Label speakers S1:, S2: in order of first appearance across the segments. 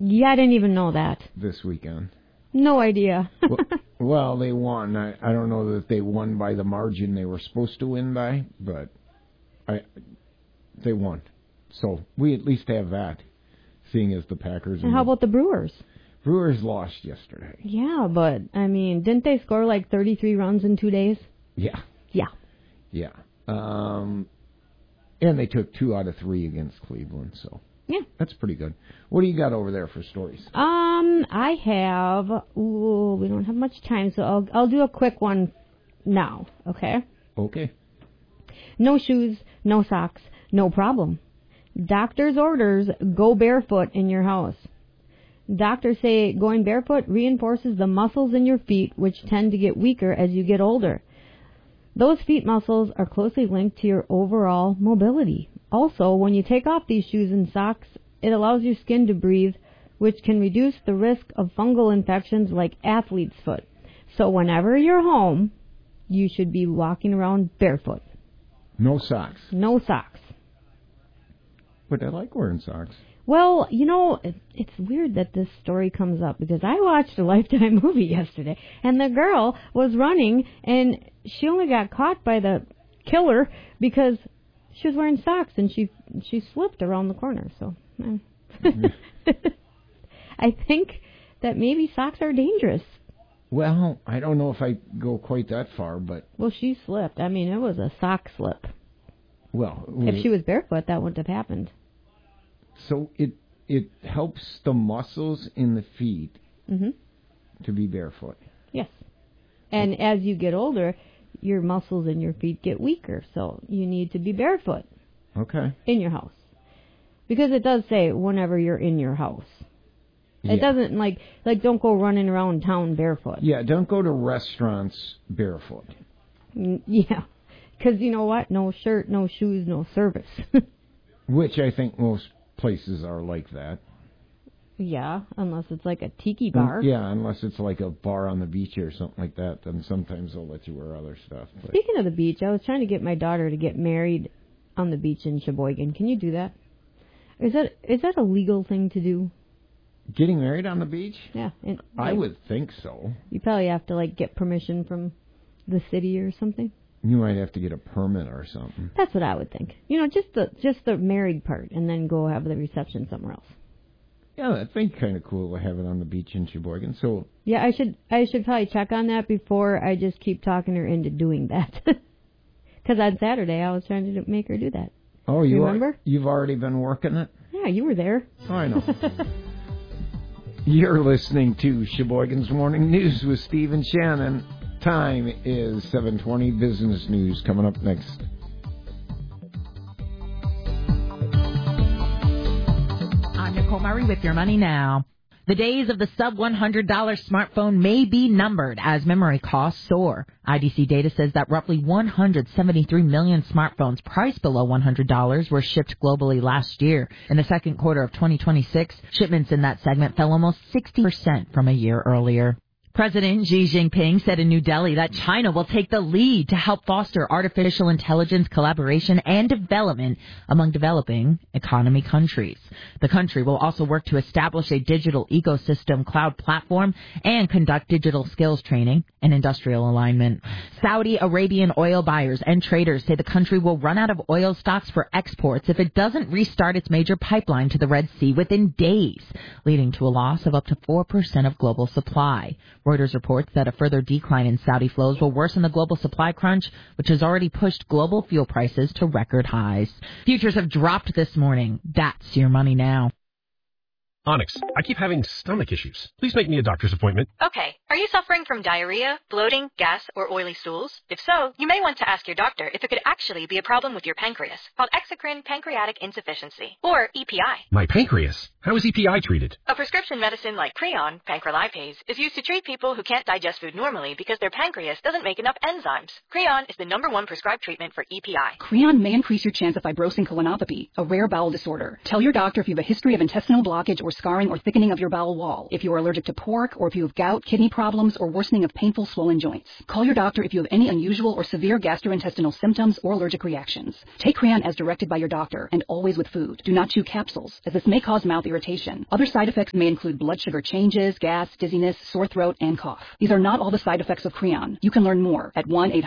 S1: Yeah, I didn't even know that.
S2: this weekend.
S1: No idea.
S2: Well, they won. I don't know that they won by the margin they were supposed to win by, but they won. So we at least have that, seeing as the Packers.
S1: And how about the Brewers?
S2: Brewers lost yesterday.
S1: Yeah, but, I mean, didn't they score like 33 runs in 2 days?
S2: Yeah.
S1: Yeah.
S2: Yeah. And they took 2 out of 3 against Cleveland, so
S1: yeah,
S2: that's pretty good. What do you got over there for stories?
S1: I have. We don't have much time, so I'll do a quick one now. Okay.
S2: Okay.
S1: No shoes, no socks, no problem. Doctor's orders: go barefoot in your house. Doctors say going barefoot reinforces the muscles in your feet, which tend to get weaker as you get older. Those feet muscles are closely linked to your overall mobility. Also, when you take off these shoes and socks, it allows your skin to breathe, which can reduce the risk of fungal infections like athlete's foot. So whenever you're home, you should be walking around barefoot.
S2: No socks.
S1: No socks.
S2: But I like wearing socks.
S1: Well, you know, it's weird that this story comes up because I watched a Lifetime movie yesterday, and the girl was running, and she only got caught by the killer because she was wearing socks, and she slipped around the corner. So I think that maybe socks are dangerous.
S2: Well, I don't know if I go quite that far, but...
S1: Well, she slipped. I mean, it was a sock slip.
S2: Well...
S1: If she was barefoot, that wouldn't have happened.
S2: So it helps the muscles in the feet to be barefoot.
S1: Yes. And as you get older, your muscles in your feet get weaker, so you need to be barefoot.
S2: Okay.
S1: In your house. Because it does say whenever you're in your house. It doesn't, like don't go running around town barefoot.
S2: Yeah, don't go to restaurants barefoot.
S1: Yeah. Because you know what? No shirt, no shoes, no service.
S2: Which I think most places are like that.
S1: Yeah, unless it's like a tiki bar.
S2: Yeah, unless it's like a bar on the beach or something like that, then sometimes they'll let you wear other stuff. But.
S1: Speaking of the beach, I was trying to get my daughter to get married on the beach in Sheboygan. Can you do that? Is that a legal thing to do?
S2: Getting married on the beach?
S1: Yeah. And,
S2: I would think so.
S1: You probably have to get permission from the city or something.
S2: You might have to get a permit or something.
S1: That's what I would think. You know, just the married part, and then go have the reception somewhere else.
S2: Yeah, that'd be kind of cool to have it on the beach in Sheboygan. So
S1: yeah, I should probably check on that before I just keep talking her into doing that. Because on Saturday I was trying to make her do that.
S2: Oh, you
S1: remember?
S2: You've already been working it?
S1: Yeah, you were there.
S2: Oh, I know. You're listening to Sheboygan's Morning News with Steve and Shannon. Time is 7:20. Business news coming up next.
S3: I'm Nicole Murray with Your Money Now. The days of the sub-$100 smartphone may be numbered as memory costs soar. IDC data says that roughly 173 million smartphones priced below $100 were shipped globally last year. In the second quarter of 2026, shipments in that segment fell almost 60% from a year earlier. President Xi Jinping said in New Delhi that China will take the lead to help foster artificial intelligence collaboration and development among developing economy countries. The country will also work to establish a digital ecosystem cloud platform and conduct digital skills training and industrial alignment. Saudi Arabian oil buyers and traders say the country will run out of oil stocks for exports if it doesn't restart its major pipeline to the Red Sea within days, leading to a loss of up to 4% of global supply. Reuters reports that a further decline in Saudi flows will worsen the global supply crunch, which has already pushed global fuel prices to record highs. Futures have dropped this morning. That's Your Money Now.
S4: Onyx, I keep having stomach issues. Please make me a doctor's appointment.
S5: Okay. Are you suffering from diarrhea, bloating, gas, or oily stools? If so, you may want to ask your doctor if it could actually be a problem with your pancreas, called exocrine pancreatic insufficiency, or EPI.
S4: My pancreas? How is EPI treated?
S5: A prescription medicine like Creon, pancrelipase, is used to treat people who can't digest food normally because their pancreas doesn't make enough enzymes. Creon is the #1 prescribed treatment for EPI.
S6: Creon may increase your chance of fibrosing colonopathy, a rare bowel disorder. Tell your doctor if you have a history of intestinal blockage or scarring or thickening of your bowel wall, if you are allergic to pork, or if you have gout, kidney problems, problems, or worsening of painful swollen joints. Call your doctor if you have any unusual or severe gastrointestinal symptoms or allergic reactions. Take Creon as directed by your doctor and always with food. Do not chew capsules, as this may cause mouth irritation. Other side effects may include blood sugar changes, gas, dizziness, sore throat, and cough. These are not all the side effects of Creon. You can learn more at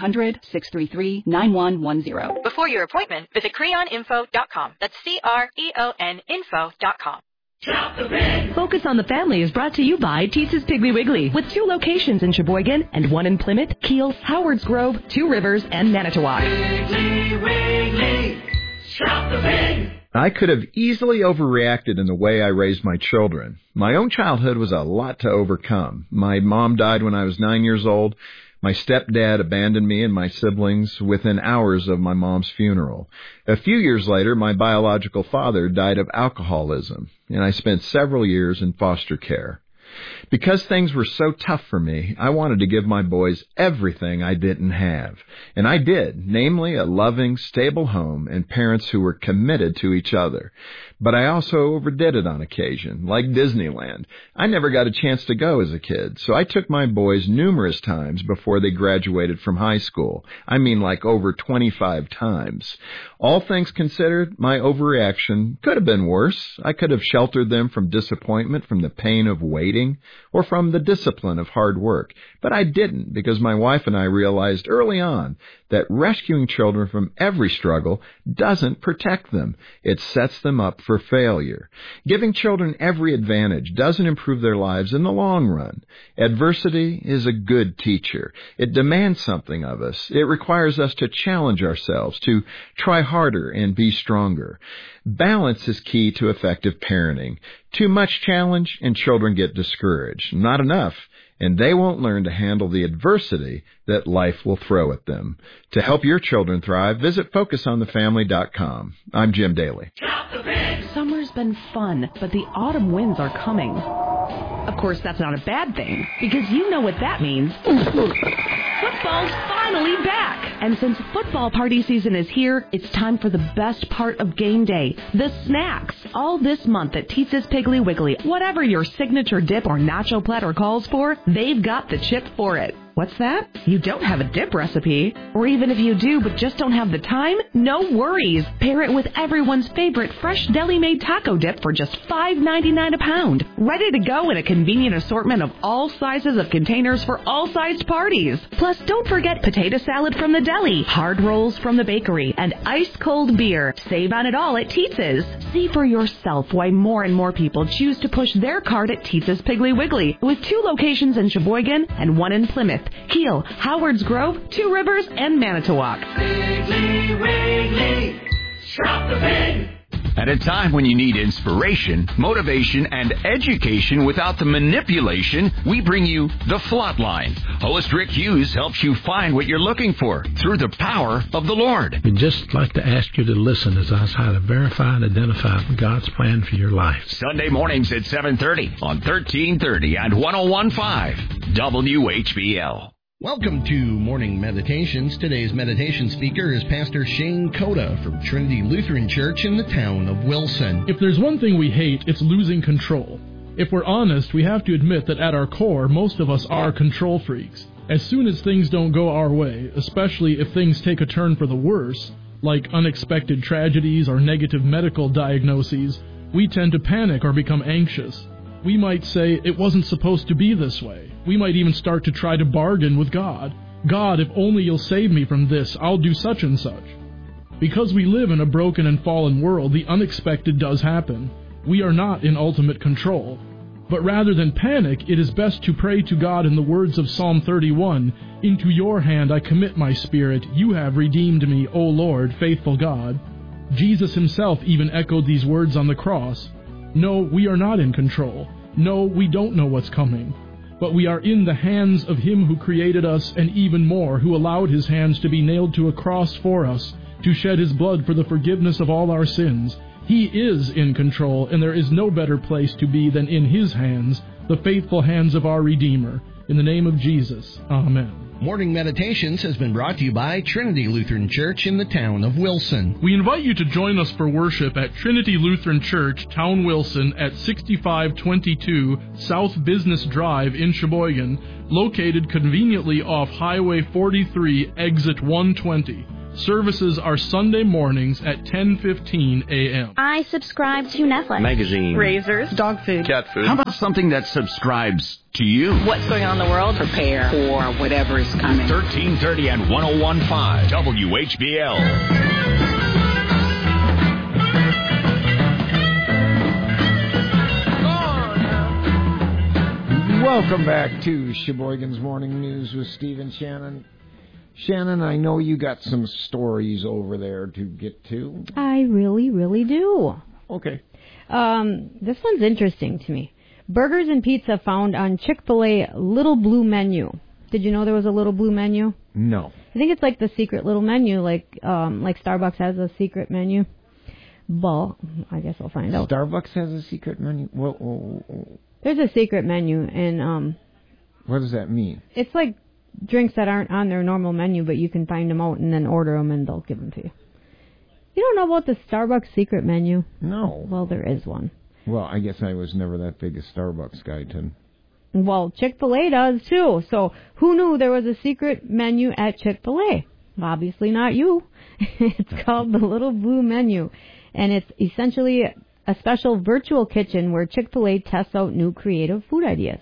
S6: 1-800-633-9110.
S5: Before your appointment, visit creoninfo.com. That's CREON info.com.
S7: Shop the Pig! Focus on the Family is brought to you by Teetz's Piggly Wiggly, with 2 locations in Sheboygan and 1 in Plymouth, Kiel, Howards Grove, 2 Rivers, and Manitowoc.
S8: Piggly Wiggly, shop the pig!
S9: I could have easily overreacted in the way I raised my children. My own childhood was a lot to overcome. My mom died when I was 9 years old. My stepdad abandoned me and my siblings within hours of my mom's funeral. A few years later, my biological father died of alcoholism, and I spent several years in foster care. Because things were so tough for me, I wanted to give my boys everything I didn't have. And I did, namely a loving, stable home and parents who were committed to each other. But I also overdid it on occasion, like Disneyland. I never got a chance to go as a kid, so I took my boys numerous times before they graduated from high school. I mean like over 25 times. All things considered, my overreaction could have been worse. I could have sheltered them from disappointment, from the pain of waiting, or from the discipline of hard work. But I didn't, because my wife and I realized early on that rescuing children from every struggle doesn't protect them. It sets them up for failure. Giving children every advantage doesn't improve their lives in the long run. Adversity is a good teacher. It demands something of us. It requires us to challenge ourselves, to try harder and be stronger. Balance is key to effective parenting. Too much challenge and children get discouraged. Not enough, and they won't learn to handle the adversity that life will throw at them. To help your children thrive, visit FocusOnTheFamily.com. I'm Jim Daly.
S7: Summer's been fun, but the autumn winds are coming. Of course, that's not a bad thing, because you know what that means. Football's finally back! And since football party season is here, it's time for the best part of game day, the snacks. All this month at Teetz's Piggly Wiggly, whatever your signature dip or nacho platter calls for, they've got the chip for it. What's that? You don't have a dip recipe? Or even if you do but just don't have the time? No worries. Pair it with everyone's favorite fresh deli-made taco dip for just $5.99 a pound. Ready to go in a convenient assortment of all sizes of containers for all sized parties. Plus, don't forget potato salad from the deli, hard rolls from the bakery, and ice-cold beer. Save on it all at Teetz's. See for yourself why more and more people choose to push their cart at Teetz's Piggly Wiggly, with 2 locations in Sheboygan and 1 in Plymouth, Kiel, Howards Grove, 2 Rivers, and Manitowoc.
S8: Piggly Wiggly, shop the pig!
S10: At a time when you need inspiration, motivation, and education without the manipulation, we bring you The Flatline. Host Rick Hughes helps you find what you're looking for through the power of the Lord.
S11: We'd just like to ask you to listen as I try to verify and identify God's plan for your life.
S10: Sunday mornings at 7:30 on 1330 and 101.5 WHBL.
S12: Welcome to Morning Meditations. Today's meditation speaker is Pastor Shane Coda from Trinity Lutheran Church in the town of Wilson.
S13: If there's one thing we hate, it's losing control. If we're honest, we have to admit that at our core, most of us are control freaks. As soon as things don't go our way, especially if things take a turn for the worse, like unexpected tragedies or negative medical diagnoses, we tend to panic or become anxious. We might say, it wasn't supposed to be this way. We might even start to try to bargain with God. God, if only you'll save me from this, I'll do such and such. Because we live in a broken and fallen world, the unexpected does happen. We are not in ultimate control. But rather than panic, it is best to pray to God in the words of Psalm 31, "Into your hand I commit my spirit. You have redeemed me, O Lord, faithful God." Jesus himself even echoed these words on the cross. No, we are not in control. No, we don't know what's coming. But we are in the hands of him who created us, and even more, who allowed his hands to be nailed to a cross for us, to shed his blood for the forgiveness of all our sins. He is in control, and there is no better place to be than in his hands, the faithful hands of our Redeemer. In the name of Jesus, amen.
S12: Morning Meditations has been brought to you by Trinity Lutheran Church in the town of Wilson.
S13: We invite you to join us for worship at Trinity Lutheran Church, Town Wilson, at 6522 South Business Drive in Sheboygan, located conveniently off Highway 43, exit 120. Services are Sunday mornings at 10:15 a.m.
S14: I subscribe to Netflix.
S15: Magazine.
S14: Razors.
S15: Dog food.
S10: Cat food. How about something that subscribes to you?
S14: What's going on in the world?
S15: Prepare for whatever is coming.
S10: 1330 and 101.5 WHBL.
S2: Welcome back to Sheboygan's Morning News with Steve and Shannon. Shannon, I know you got some stories over there to get to.
S1: I really, really do.
S2: Okay.
S1: This one's interesting to me. Burgers and pizza found on Chick-fil-A Little Blue menu. Did you know there was a Little Blue menu?
S2: No.
S1: I think it's like the secret little menu, like Starbucks has a secret menu. Well, I guess I'll find out.
S2: Starbucks has a secret menu? Well,
S1: there's a secret menu, and
S2: what does that mean?
S1: It's like drinks that aren't on their normal menu, but you can find them out and then order them, and they'll give them to you. You don't know about the Starbucks secret menu?
S2: No.
S1: Well, there is one.
S2: Well, I guess I was never that big a Starbucks guy, Tim.
S1: Well, Chick-fil-A does, too. So who knew there was a secret menu at Chick-fil-A? Obviously not you. It's called the Little Blue Menu, and it's essentially a special virtual kitchen where Chick-fil-A tests out new creative food ideas.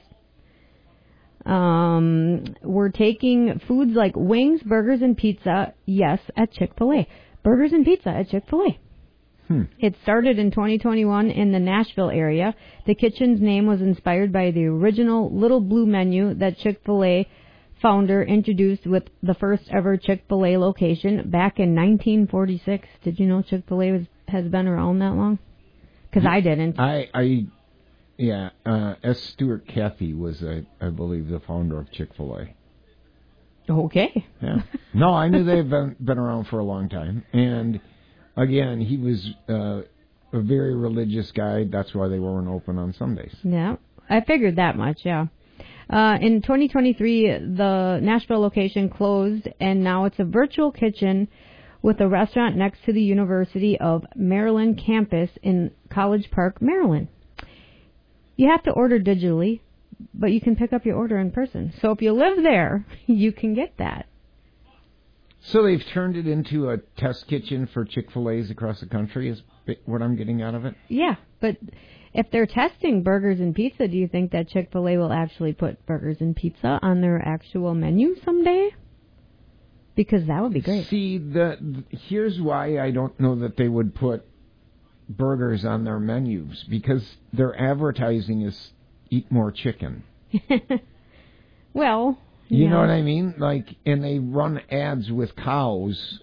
S1: We're taking foods like wings, burgers, and pizza, yes, at Chick-fil-A. Burgers and pizza at Chick-fil-A. It started in 2021 in the Nashville area. The kitchen's name was inspired by the original Little Blue menu that Chick-fil-A founder introduced with the first ever Chick-fil-A location back in 1946. Did you know Chick-fil-A has been around that long? Because I didn't.
S2: Yeah, S. Stuart Cathy was, I believe, the founder of Chick-fil-A.
S1: Okay.
S2: Yeah. No, I knew they've been around for a long time. And, again, he was a very religious guy. That's why they weren't open on Sundays.
S1: Yeah, I figured that much, yeah. In 2023, the Nashville location closed, and now it's a virtual kitchen with a restaurant next to the University of Maryland campus in College Park, Maryland. You have to order digitally, but you can pick up your order in person. So if you live there, you can get that.
S2: So they've turned it into a test kitchen for Chick-fil-A's across the country, is what I'm getting out of it?
S1: Yeah, but if they're testing burgers and pizza, do you think that Chick-fil-A will actually put burgers and pizza on their actual menu someday? Because that would be great.
S2: See, here's why I don't know that they would put burgers on their menus, because their advertising is eat more chicken.
S1: Well,
S2: you know what I mean? Like, and they run ads with cows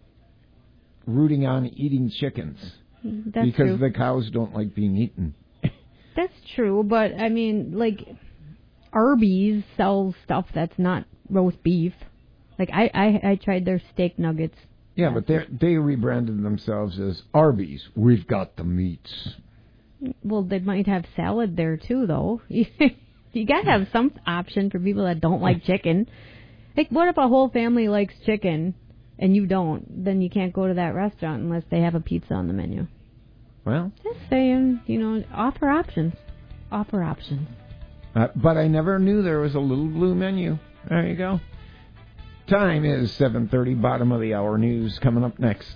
S2: rooting on eating chickens.
S1: That's
S2: because
S1: true.
S2: the cows don't like being eaten.
S1: That's true, but I mean, like, Arby's sells stuff that's not roast beef. Like, I tried their steak nuggets.
S2: Yeah, but they rebranded themselves as Arby's. We've got the meats.
S1: Well, they might have salad there, too, though. You got to have some option for people that don't like chicken. Like, what if a whole family likes chicken and you don't? Then you can't go to that restaurant unless they have a pizza on the menu.
S2: Well,
S1: just saying, offer options. Offer options.
S2: But I never knew there was a Little Blue menu. There you go. Time is 7:30, bottom of the hour news coming up next.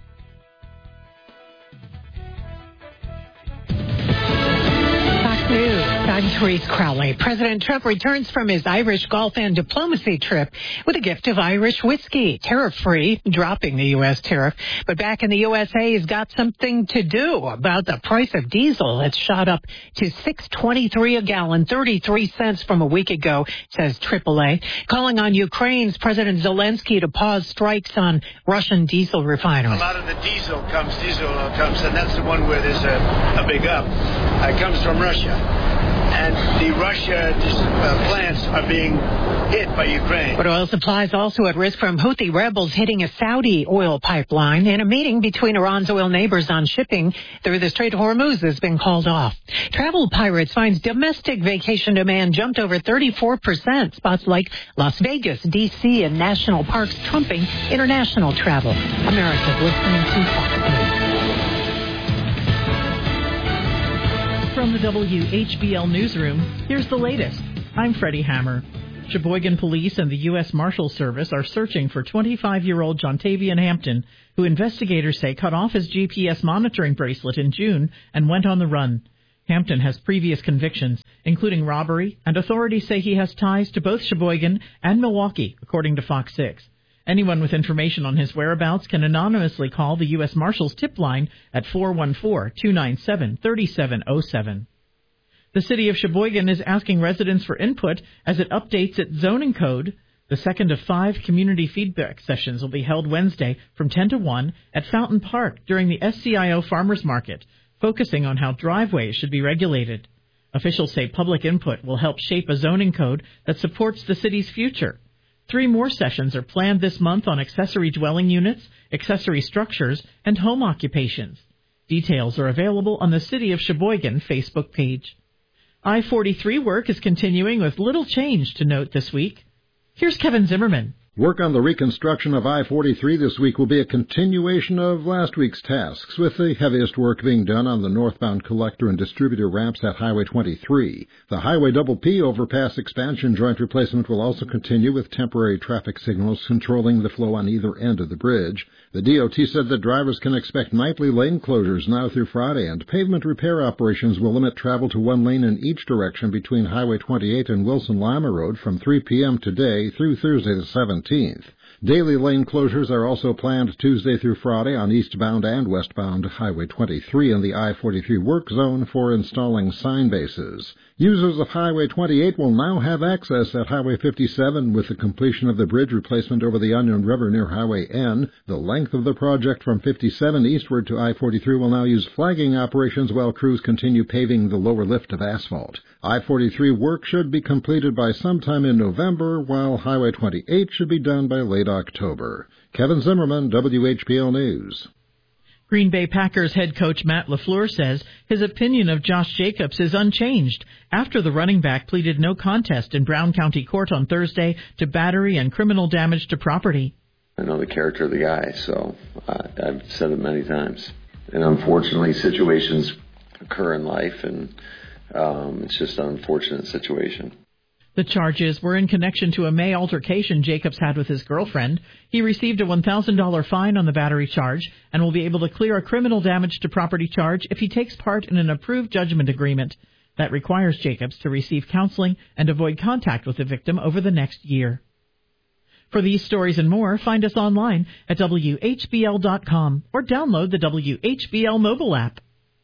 S16: Fox News. I'm Therese Crowley. President Trump returns from his Irish golf and diplomacy trip with a gift of Irish whiskey, tariff-free, dropping the U.S. tariff. But back in the USA, he's got something to do about the price of diesel. It's shot up to $6.23 a gallon, 33 cents from a week ago, says AAA. Calling on Ukraine's President Zelensky to pause strikes on Russian diesel refineries.
S17: A lot of the diesel comes, and that's the one where there's a big up. It comes from Russia. and the Russia plants are being hit by Ukraine.
S16: But oil supplies also at risk from Houthi rebels hitting a Saudi oil pipeline. In a meeting between Iran's oil neighbors on shipping through the Strait of Hormuz has been called off. Travel Pirates finds domestic vacation demand jumped over 34%. Spots like Las Vegas, D.C., and national parks trumping international travel. America's listening to Fox News.
S18: From the WHBL Newsroom, here's the latest. I'm Freddie Hammer. Sheboygan Police and the U.S. Marshals Service are searching for 25-year-old Jontavian Hampton, who investigators say cut off his GPS monitoring bracelet in June and went on the run. Hampton has previous convictions, including robbery, and authorities say he has ties to both Sheboygan and Milwaukee, according to Fox 6. Anyone with information on his whereabouts can anonymously call the U.S. Marshals tip line at 414-297-3707. The city of Sheboygan is asking residents for input as it updates its zoning code. The second of 5 community feedback sessions will be held Wednesday from 10 to 1 at Fountain Park during the SCIO Farmers Market, focusing on how driveways should be regulated. Officials say public input will help shape a zoning code that supports the city's future. 3 more sessions are planned this month on accessory dwelling units, accessory structures, and home occupations. Details are available on the City of Sheboygan Facebook page. I-43 work is continuing with little change to note this week. Here's Kevin Zimmerman.
S19: Work on the reconstruction of I-43 this week will be a continuation of last week's tasks, with the heaviest work being done on the northbound collector and distributor ramps at Highway 23. The Highway Double P overpass expansion joint replacement will also continue with temporary traffic signals controlling the flow on either end of the bridge. The DOT said that drivers can expect nightly lane closures now through Friday, and pavement repair operations will limit travel to 1 lane in each direction between Highway 28 and Wilson-Lima Road from 3 p.m. today through Thursday the 17th. Daily lane closures are also planned Tuesday through Friday on eastbound and westbound Highway 23 in the I-43 work zone for installing sign bases. Users of Highway 28 will now have access at Highway 57 with the completion of the bridge replacement over the Onion River near Highway N. The length of the project from 57 eastward to I-43 will now use flagging operations while crews continue paving the lower lift of asphalt. I-43 work should be completed by sometime in November, while Highway 28 should be done by late October. Kevin Zimmerman, WHBL News.
S18: Green Bay Packers head coach Matt LaFleur says his opinion of Josh Jacobs is unchanged after the running back pleaded no contest in Brown County Court on Thursday to battery and criminal damage to property.
S20: I know the character of the guy, so I've said it many times. And unfortunately, situations occur in life, and it's just an unfortunate situation.
S18: The charges were in connection to a May altercation Jacobs had with his girlfriend. He received a $1,000 fine on the battery charge and will be able to clear a criminal damage to property charge if he takes part in an approved judgment agreement that requires Jacobs to receive counseling and avoid contact with the victim over the next year. For these stories and more, find us online at WHBL.com or download the WHBL mobile app.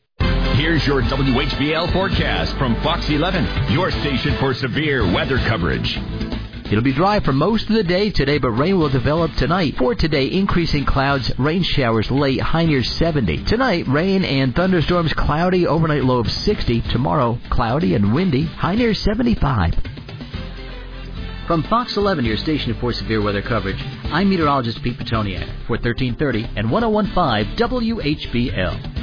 S10: Here's your WHBL forecast from Fox 11, your station for severe weather coverage.
S21: It'll be dry for most of the day today, but rain will develop tonight. For today, increasing clouds, rain showers late, high near 70. Tonight, rain and thunderstorms, cloudy, overnight low of 60. Tomorrow, cloudy and windy, high near 75. From Fox 11, your station for severe weather coverage, I'm meteorologist Pete Petoniak for 1330 and 1015 WHBL.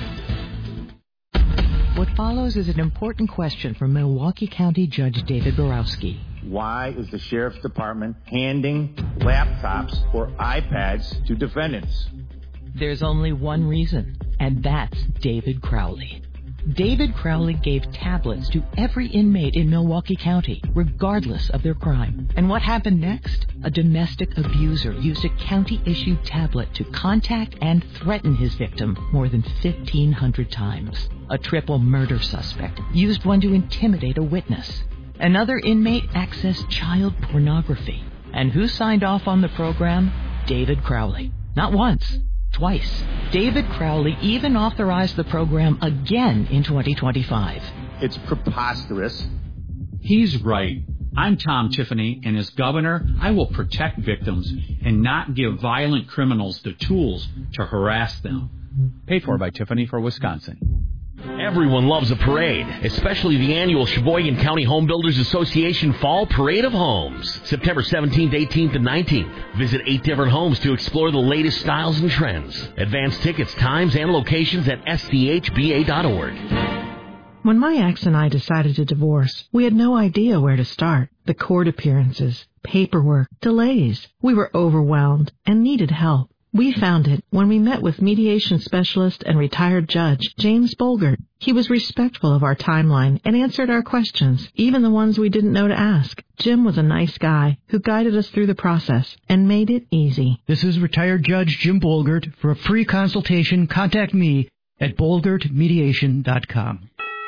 S3: What follows is an important question from Milwaukee County Judge David Borowski.
S22: Why is the Sheriff's Department handing laptops or iPads to defendants?
S3: There's only one reason, and that's David Crowley. David Crowley gave tablets to every inmate in Milwaukee County, regardless of their crime. And what happened next? A domestic abuser used a county-issued tablet to contact and threaten his victim more than 1,500 times. A triple murder suspect used one to intimidate a witness. Another inmate accessed child pornography. And who signed off on the program? David Crowley. Not once. Twice. David Crowley even authorized the program again in 2025.
S22: It's preposterous.
S23: He's right. I'm Tom Tiffany, and as governor, I will protect victims and not give violent criminals the tools to harass them.
S24: Paid for by Tiffany for Wisconsin.
S4: Everyone loves a parade, especially the annual Sheboygan County Home Builders Association Fall Parade of Homes, September 17th, 18th, and 19th. Visit 8 different homes to explore the latest styles and trends. Advance tickets, times, and locations at sdhba.org.
S5: When my ex and I decided to divorce, we had no idea where to start. The court appearances, paperwork, delays. We were overwhelmed and needed help. We found it when we met with mediation specialist and retired judge James Bolgert. He was respectful of our timeline and answered our questions, even the ones we didn't know to ask. Jim was a nice guy who guided us through the process and made it easy.
S6: This is retired Judge Jim Bolgert. For a free consultation, contact me at bolgertmediation.com.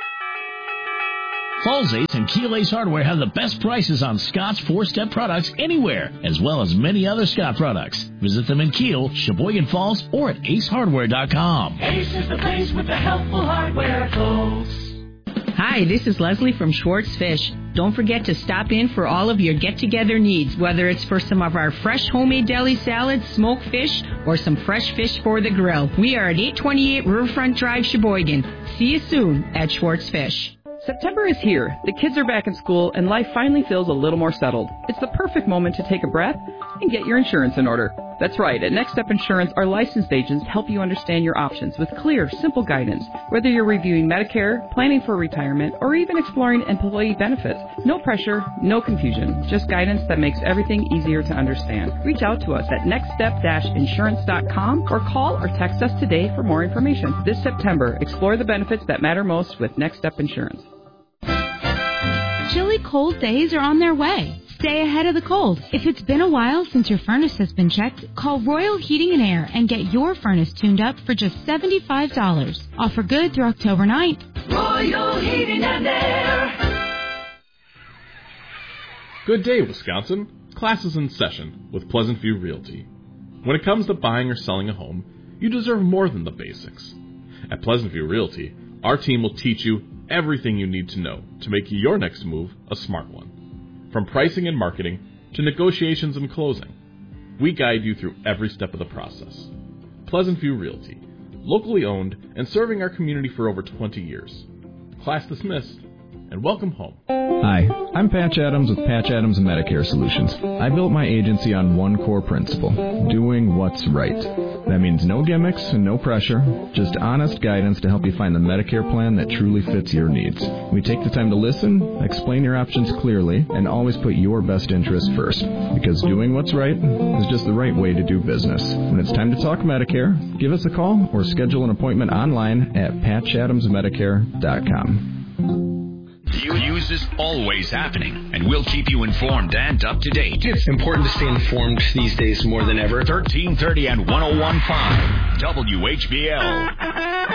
S24: Falls Ace and Keel Ace Hardware have the best prices on Scott's 4-step products anywhere, as well as many other Scott products. Visit them in Keel, Sheboygan Falls, or at acehardware.com.
S8: Ace is the place with the helpful hardware, folks.
S25: Hi, this is Leslie from Schwartz Fish. Don't forget to stop in for all of your get-together needs, whether it's for some of our fresh homemade deli salads, smoked fish, or some fresh fish for the grill. We are at 828 Riverfront Drive, Sheboygan. See you soon at Schwartz Fish.
S26: September is here. The kids are back in school, and life finally feels a little more settled. It's the perfect moment to take a breath and get your insurance in order. That's right. At Next Step Insurance, our licensed agents help you understand your options with clear, simple guidance. Whether you're reviewing Medicare, planning for retirement, or even exploring employee benefits, no pressure, no confusion. Just guidance that makes everything easier to understand. Reach out to us at nextstep-insurance.com or call or text us today for more information. This September, explore the benefits that matter most with Next Step Insurance.
S27: Chilly cold days are on their way. Stay ahead of the cold. If it's been a while since your furnace has been checked, call Royal Heating and Air and get your furnace tuned up for just $75. Offer good through October 9th.
S8: Royal Heating and Air.
S28: Good day, Wisconsin. Class is in session with Pleasant View Realty. When it comes to buying or selling a home, you deserve more than the basics. At Pleasant View Realty, our team will teach you everything you need to know to make your next move a smart one. From pricing and marketing to negotiations and closing, we guide you through every step of the process. Pleasant View Realty, locally owned and serving our community for over 20 years. Class dismissed, and welcome home.
S29: Hi, I'm Patch Adams with Patch Adams Medicare Solutions. I built my agency on one core principle, doing what's right. That means no gimmicks and no pressure, just honest guidance to help you find the Medicare plan that truly fits your needs. We take the time to listen, explain your options clearly, and always put your best interest first. Because doing what's right is just the right way to do business. When it's time to talk Medicare, give us a call or schedule an appointment online at patchadamsmedicare.com.
S10: News is always happening, and we'll keep you informed and up to date.
S12: It's important to stay informed these days more than ever.
S10: 1330 and 101.5 WHBL.